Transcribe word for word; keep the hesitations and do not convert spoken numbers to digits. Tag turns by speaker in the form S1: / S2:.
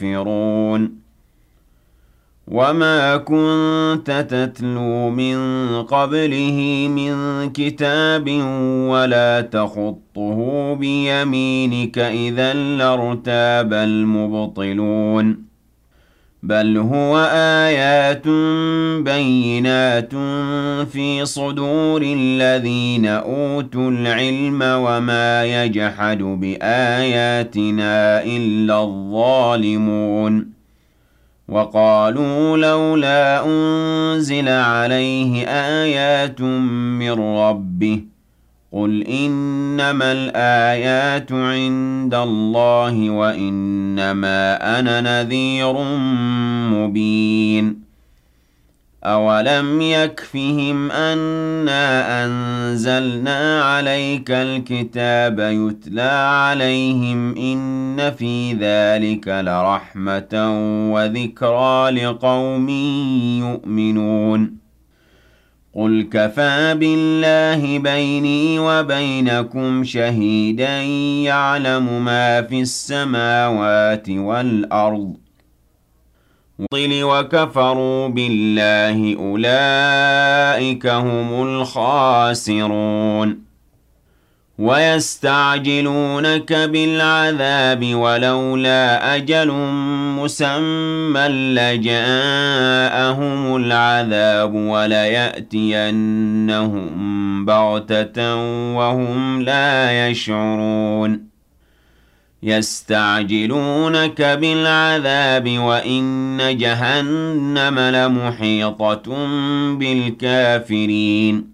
S1: يكفرون وما كنت تتلو من قبله من كتاب ولا تخطه بيمينك إذا لارتاب المبطلون بل هو آيات بينات في صدور الذين أوتوا العلم وما يجحد بآياتنا إلا الظالمون وقالوا لولا أنزل عليه آيات من ربه قل إنما الآيات عند الله وإنما أنا نذير مبين أولم يكفهم أنا أنزلنا عليك الكتاب يتلى عليهم إن في ذلك لرحمة وذكرى لقوم يؤمنون قل كفى بالله بيني وبينكم شهيدا يعلم ما في السماوات والأرض وكفروا بالله أولئك هم الخاسرون ويستعجلونك بالعذاب ولولا أجل مسمى لجاءهم العذاب وليأتينهم بغتة وهم لا يشعرون يستعجلونك بالعذاب وإن جهنم لمحيطة بالكافرين